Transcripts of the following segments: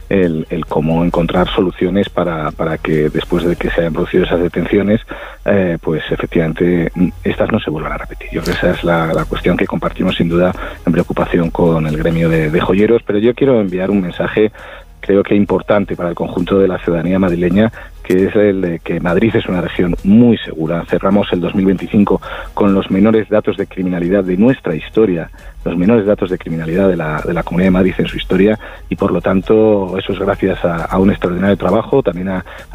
el cómo encontrar soluciones para que después de que se hayan producido esas detenciones, pues efectivamente estas no se vuelvan a repetir. Yo creo que esa es la cuestión que compartimos sin duda en preocupación con el gremio de joyeros, pero yo quiero enviar un mensaje creo que importante para el conjunto de la ciudadanía madrileña, que es el de que Madrid es una región muy segura. Cerramos el 2025 con los menores datos de criminalidad de nuestra historia, los menores datos de criminalidad de la Comunidad de Madrid en su historia, y por lo tanto eso es gracias a un extraordinario trabajo, también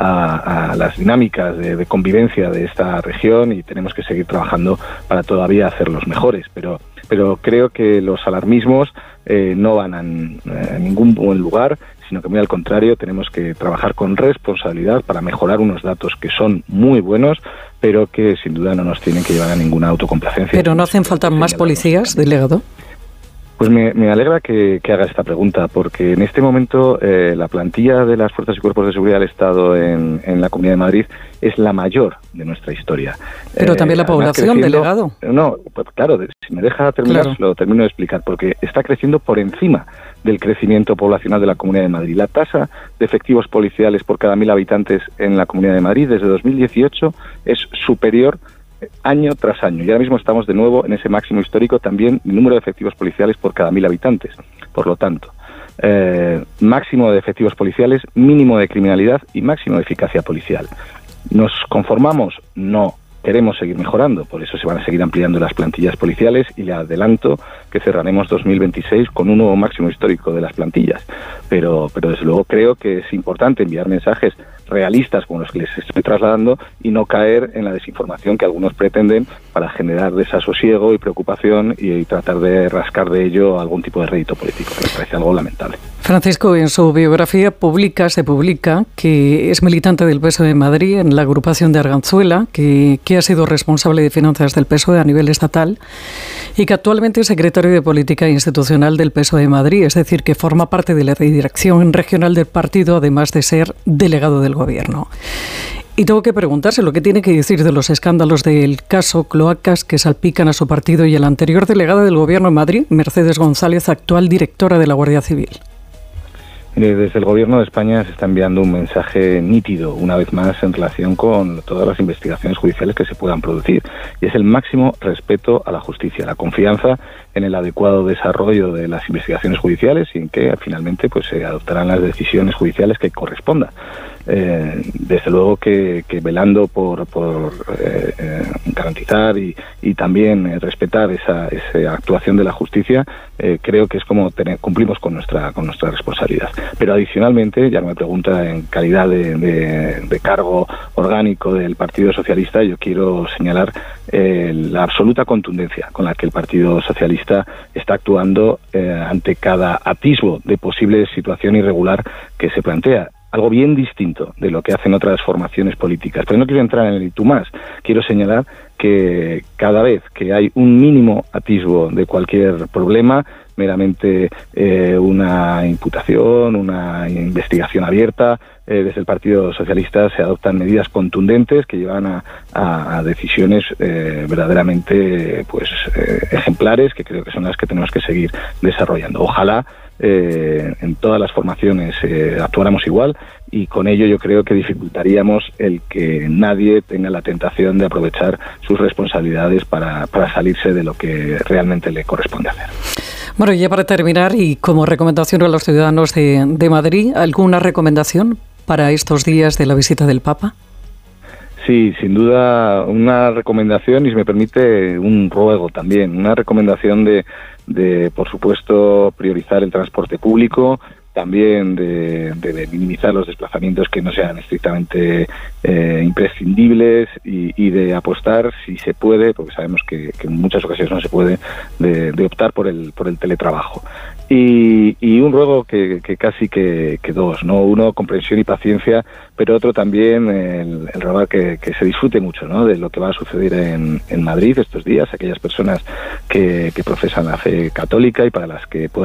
a las dinámicas de convivencia de esta región, y tenemos que seguir trabajando para todavía hacerlos mejores, pero creo que los alarmismos no van a ningún buen lugar, sino que muy al contrario, tenemos que trabajar con responsabilidad para mejorar unos datos que son muy buenos, pero que sin duda no nos tienen que llevar a ninguna autocomplacencia. ¿Pero no hacen falta más policías, delegado? Pues me alegra que haga esta pregunta, porque en este momento la plantilla de las Fuerzas y Cuerpos de Seguridad del Estado en la Comunidad de Madrid es la mayor de nuestra historia. Pero también la población, delegado. No, pues claro, si me deja terminar, claro, lo termino de explicar, porque está creciendo por encima del crecimiento poblacional de la Comunidad de Madrid. La tasa de efectivos policiales por cada 1.000 habitantes en la Comunidad de Madrid desde 2018 es superior año tras año, y ahora mismo estamos de nuevo en ese máximo histórico también el número de efectivos policiales por cada 1.000 habitantes. Por lo tanto, máximo de efectivos policiales, mínimo de criminalidad y máximo de eficacia policial. ¿Nos conformamos? No. Queremos seguir mejorando, por eso se van a seguir ampliando las plantillas policiales, y le adelanto que cerraremos 2026 con un nuevo máximo histórico de las plantillas. Pero desde luego creo que es importante enviar mensajes realistas como los que les estoy trasladando y no caer en la desinformación que algunos pretenden para generar desasosiego y preocupación y tratar de rascar de ello algún tipo de rédito político, que me parece algo lamentable. Francisco, en su biografía se publica que es militante del PSOE de Madrid en la agrupación de Arganzuela, que ha sido responsable de finanzas del PSOE a nivel estatal y que actualmente es secretario de Política Institucional del PSOE de Madrid, es decir, que forma parte de la dirección regional del partido, además de ser delegado del Gobierno. Y tengo que preguntarse lo que tiene que decir de los escándalos del caso Cloacas que salpican a su partido y a la anterior delegada del Gobierno en Madrid, Mercedes González, actual directora de la Guardia Civil. Desde el Gobierno de España se está enviando un mensaje nítido, una vez más, en relación con todas las investigaciones judiciales que se puedan producir. Y es el máximo respeto a la justicia, la confianza en el adecuado desarrollo de las investigaciones judiciales y en que finalmente pues se adoptarán las decisiones judiciales que correspondan. Desde luego que velando por garantizar y también respetar esa actuación de la justicia, creo que es como cumplimos con nuestra responsabilidad. Pero adicionalmente, ya me pregunta en calidad de cargo orgánico del Partido Socialista, yo quiero señalar la absoluta contundencia con la que el Partido Socialista está actuando ante cada atisbo de posible situación irregular que se plantea. Algo bien distinto de lo que hacen otras formaciones políticas. Pero no quiero entrar en el y tú más. Quiero señalar que cada vez que hay un mínimo atisbo de cualquier problema, meramente una imputación, una investigación abierta, desde el Partido Socialista se adoptan medidas contundentes que llevan a decisiones verdaderamente ejemplares, que creo que son las que tenemos que seguir desarrollando. Ojalá en todas las formaciones actuáramos igual, y con ello yo creo que dificultaríamos el que nadie tenga la tentación de aprovechar sus responsabilidades para salirse de lo que realmente le corresponde hacer. Bueno, ya para terminar, y como recomendación a los ciudadanos de Madrid, ¿alguna recomendación para estos días de la visita del Papa? Sí, sin duda una recomendación, y si me permite un ruego también, una recomendación de por supuesto priorizar el transporte público, también de minimizar los desplazamientos que no sean estrictamente imprescindibles, y de apostar, si se puede, porque sabemos que en muchas ocasiones no se puede, de optar por el teletrabajo. Y un ruego que casi que dos, ¿no? Uno, comprensión y paciencia, pero otro también el rogar que se disfrute mucho, ¿no?, de lo que va a suceder en Madrid estos días, aquellas personas que profesan la fe católica y para las que pueda ser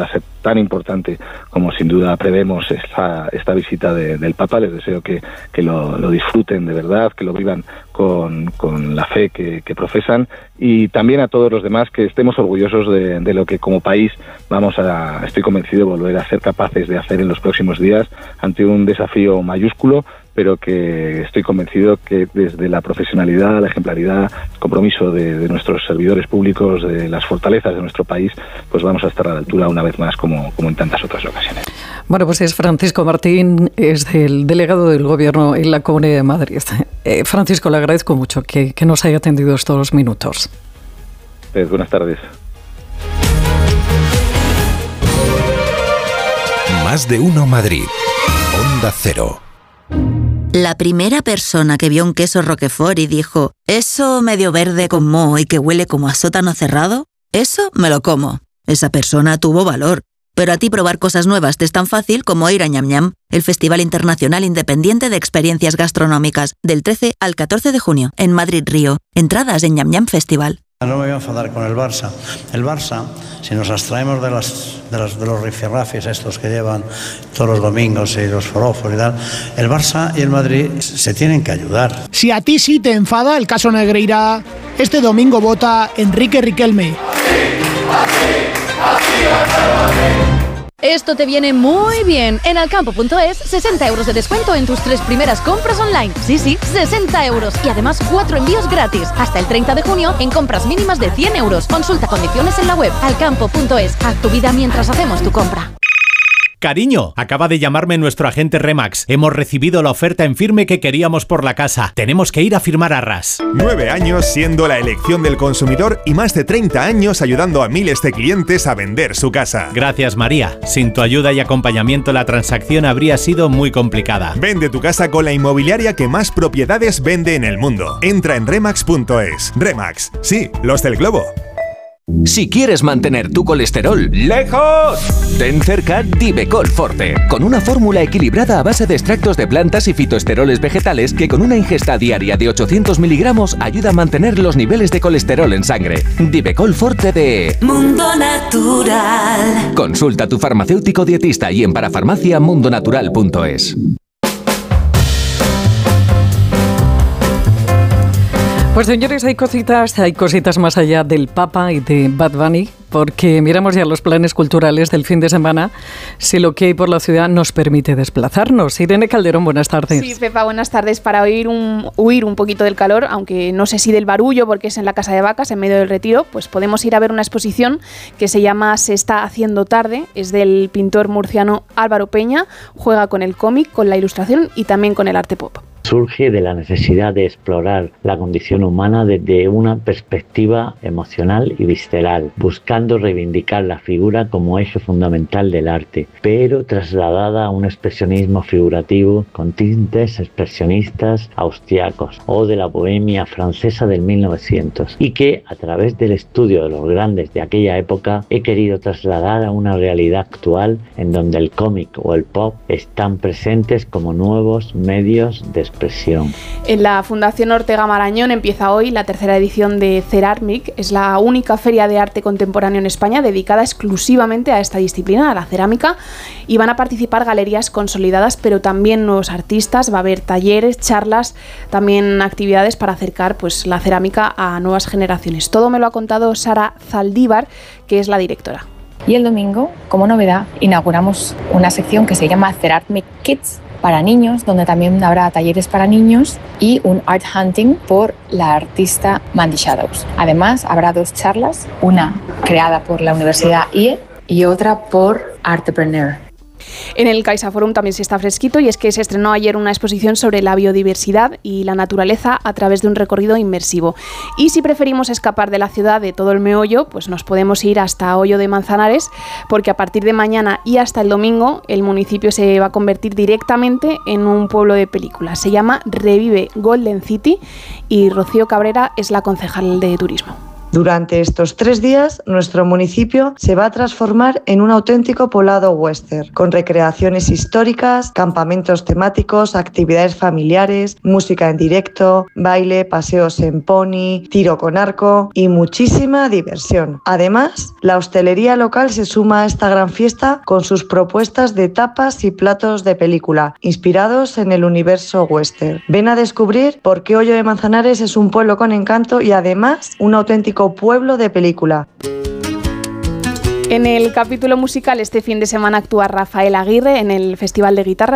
tan importante como sin duda prevemos esta visita del Papa. Les deseo que lo disfruten de verdad, que lo vivan con la fe que profesan, y también a todos los demás que estemos orgullosos de lo que como país estoy convencido, volver a ser capaces de hacer en los próximos días ante un desafío mayúsculo, pero que estoy convencido que desde la profesionalidad, la ejemplaridad, el compromiso de nuestros servidores públicos, de las fortalezas de nuestro país, pues vamos a estar a la altura una vez más como en tantas otras ocasiones. Bueno, pues es Francisco Martín, es el delegado del Gobierno en la Comunidad de Madrid. Francisco, le agradezco mucho que nos haya atendido estos minutos. Buenas tardes. Más de uno Madrid. Onda Cero. La primera persona que vio un queso Roquefort y dijo, «Eso medio verde con moho y que huele como a sótano cerrado, eso me lo como». Esa persona tuvo valor. Pero a ti probar cosas nuevas te es tan fácil como ir a Ñam Ñam, el Festival Internacional Independiente de Experiencias Gastronómicas, del 13 al 14 de junio, en Madrid Río. Entradas en Ñam Ñam Festival. No me voy a enfadar con el Barça. El Barça, si nos abstraemos de los rifirrafis estos que llevan todos los domingos y los forofos y tal, el Barça y el Madrid se tienen que ayudar. Si a ti sí te enfada el caso Negreira, este domingo vota Enrique Riquelme. Esto te viene muy bien. En Alcampo.es, 60 euros de descuento en tus 3 primeras compras online. Sí, 60 euros. Y además 4 envíos gratis. Hasta el 30 de junio en compras mínimas de 100 euros. Consulta condiciones en la web. Alcampo.es. Haz tu vida mientras hacemos tu compra. Cariño, acaba de llamarme nuestro agente Remax. Hemos recibido la oferta en firme que queríamos por la casa. Tenemos que ir a firmar arras. 9 años siendo la elección del consumidor y más de 30 años ayudando a miles de clientes a vender su casa. Gracias, María. Sin tu ayuda y acompañamiento la transacción habría sido muy complicada. Vende tu casa con la inmobiliaria que más propiedades vende en el mundo. Entra en Remax.es. Remax, sí, los del globo. Si quieres mantener tu colesterol lejos, ten cerca Divecol Forte, con una fórmula equilibrada a base de extractos de plantas y fitoesteroles vegetales que con una ingesta diaria de 800 miligramos ayuda a mantener los niveles de colesterol en sangre. Divecol Forte de Mundo Natural. Consulta a tu farmacéutico dietista y en parafarmacia.mundonatural.es. Pues señores, hay cositas más allá del Papa y de Bad Bunny, porque miramos ya los planes culturales del fin de semana, si lo que hay por la ciudad nos permite desplazarnos. Irene Calderón, buenas tardes. Sí, Pepa, buenas tardes. Para huir un poquito del calor, aunque no sé si del barullo, porque es en la Casa de Vacas, en medio del Retiro, pues podemos ir a ver una exposición que se llama Se está haciendo tarde, es del pintor murciano Álvaro Peña, juega con el cómic, con la ilustración y también con el arte pop. Surge de la necesidad de explorar la condición humana desde una perspectiva emocional y visceral, buscando reivindicar la figura como eje fundamental del arte, pero trasladada a un expresionismo figurativo con tintes expresionistas austriacos o de la bohemia francesa del 1900, y que a través del estudio de los grandes de aquella época he querido trasladar a una realidad actual en donde el cómic o el pop están presentes como nuevos medios de expresión. En la Fundación Ortega Marañón empieza hoy la tercera edición de Ceramic. Es la única feria de arte contemporáneo en España dedicada exclusivamente a esta disciplina, a la cerámica, y van a participar galerías consolidadas, pero también nuevos artistas. Va a haber talleres, charlas, también actividades para acercar pues la cerámica a nuevas generaciones. Todo me lo ha contado Sara Zaldívar, que es la directora. Y el domingo, como novedad, inauguramos una sección que se llama Ceramic Kids, para niños, donde también habrá talleres para niños y un art hunting por la artista Mandy Shadows. Además, habrá 2 charlas, una creada por la Universidad IE y otra por Artepreneur. En el CaixaForum también se está fresquito, y es que se estrenó ayer una exposición sobre la biodiversidad y la naturaleza a través de un recorrido inmersivo. Y si preferimos escapar de la ciudad, de todo el meollo, pues nos podemos ir hasta Hoyo de Manzanares, porque a partir de mañana y hasta el domingo el municipio se va a convertir directamente en un pueblo de película. Se llama Revive Golden City y Rocío Cabrera es la concejal de turismo. Durante estos 3 días, nuestro municipio se va a transformar en un auténtico poblado western, con recreaciones históricas, campamentos temáticos, actividades familiares, música en directo, baile, paseos en pony, tiro con arco y muchísima diversión. Además, la hostelería local se suma a esta gran fiesta con sus propuestas de tapas y platos de película, inspirados en el universo western. Ven a descubrir por qué Hoyo de Manzanares es un pueblo con encanto y además un auténtico pueblo de película. En el capítulo musical este fin de semana actúa Rafael Aguirre en el Festival de Guitarra